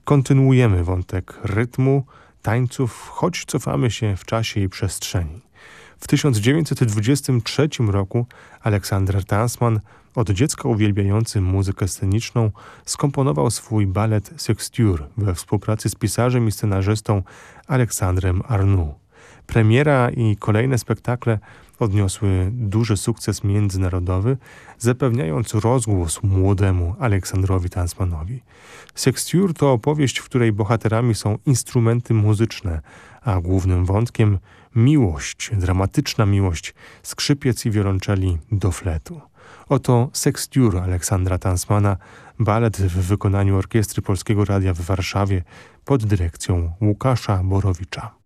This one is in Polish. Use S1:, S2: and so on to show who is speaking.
S1: kontynuujemy wątek rytmu, tańców, choć cofamy się w czasie i przestrzeni. W 1923 roku Aleksander Tansman, od dziecka uwielbiający muzykę sceniczną, skomponował swój balet Sexture we współpracy z pisarzem i scenarzystą Aleksandrem Arnoux. Premiera i kolejne spektakle odniosły duży sukces międzynarodowy, zapewniając rozgłos młodemu Aleksandrowi Tansmanowi. Sexture to opowieść, w której bohaterami są instrumenty muzyczne, a głównym wątkiem miłość, dramatyczna miłość skrzypiec i wiolonczeli do fletu. Oto Sexture Aleksandra Tansmana, balet w wykonaniu Orkiestry Polskiego Radia w Warszawie pod dyrekcją Łukasza Borowicza.